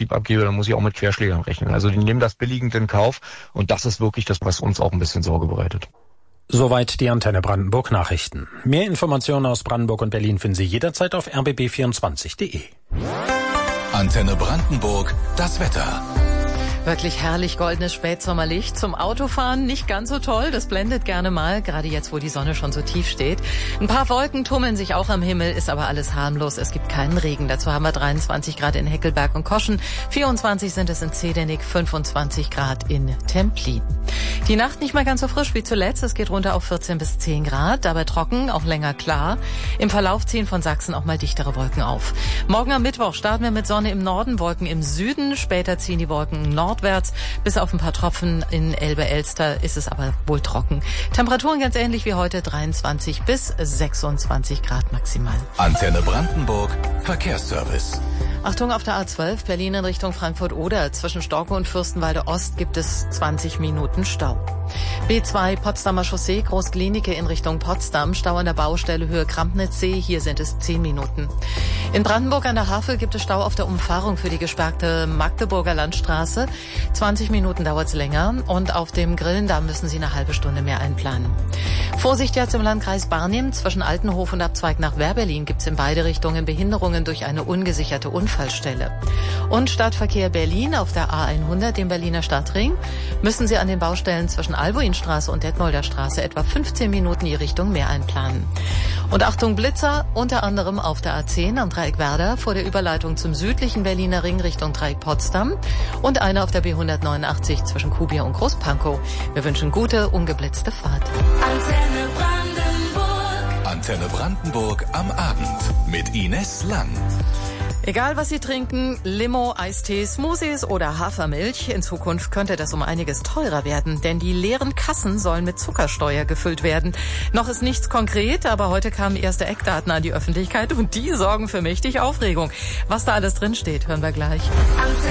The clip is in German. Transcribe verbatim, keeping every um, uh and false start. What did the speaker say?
Betrieb abgebe, dann muss ich auch mit Querschlägern rechnen. Also die nehmen das billigend in Kauf und das ist wirklich das, was uns auch ein bisschen Sorge bereitet. Soweit die Antenne Brandenburg Nachrichten. Mehr Informationen aus Brandenburg und Berlin finden Sie jederzeit auf r b b vierundzwanzig punkt de. Antenne Brandenburg, das Wetter. Wirklich herrlich goldenes Spätsommerlicht. Zum Autofahren nicht ganz so toll, das blendet gerne mal, gerade jetzt, wo die Sonne schon so tief steht. Ein paar Wolken tummeln sich auch am Himmel, ist aber alles harmlos. Es gibt keinen Regen. Dazu haben wir dreiundzwanzig Grad in Heckelberg und Koschen, vierundzwanzig sind es in Zedernick, fünfundzwanzig Grad in Templin. Die Nacht nicht mehr ganz so frisch wie zuletzt. Es geht runter auf vierzehn bis zehn Grad, dabei trocken, auch länger klar. Im Verlauf ziehen von Sachsen auch mal dichtere Wolken auf. Morgen am Mittwoch starten wir mit Sonne im Norden, Wolken im Süden. Später ziehen die Wolken nordwärts. Bis auf ein paar Tropfen in Elbe-Elster ist es aber wohl trocken. Temperaturen ganz ähnlich wie heute, dreiundzwanzig bis sechsundzwanzig Grad maximal. Antenne Brandenburg, Verkehrsservice. Achtung auf der A zwölf, Berlin in Richtung Frankfurt-Oder. Zwischen Storkow und Fürstenwalde Ost gibt es zwanzig Minuten Stau. B zwei Potsdamer Chaussee, Großklinike in Richtung Potsdam. Stau an der Baustelle Höhe Krampnitzsee. Hier sind es zehn Minuten. In Brandenburg an der Havel gibt es Stau auf der Umfahrung für die gesperrte Magdeburger Landstraße. zwanzig Minuten dauert es länger. Und auf dem Grillendamm müssen Sie eine halbe Stunde mehr einplanen. Vorsicht jetzt im Landkreis Barnim. Zwischen Altenhof und Abzweig nach Wehrberlin gibt es in beide Richtungen Behinderungen durch eine ungesicherte Unfallstelle. Und Stadtverkehr Berlin auf der A hundert, dem Berliner Stadtring, müssen Sie an den Baustellen zwischen Albuinstraße und Detmolder Straße etwa fünfzehn Minuten die Richtung mehr einplanen. Und Achtung Blitzer, unter anderem auf der A zehn am Dreieck Werder vor der Überleitung zum südlichen Berliner Ring Richtung Dreieck Potsdam und einer auf der B hundertneunundachtzig zwischen Kubier und Großpankow. Wir wünschen gute, ungeblitzte Fahrt. Antenne Brandenburg. Antenne Brandenburg am Abend mit Ines Lang. Egal was Sie trinken, Limo, Eistee, Smoothies oder Hafermilch, in Zukunft könnte das um einiges teurer werden, denn die leeren Kassen sollen mit Zuckersteuer gefüllt werden. Noch ist nichts konkret, aber heute kamen erste Eckdaten an die Öffentlichkeit und die sorgen für mächtig Aufregung. Was da alles drin steht, hören wir gleich.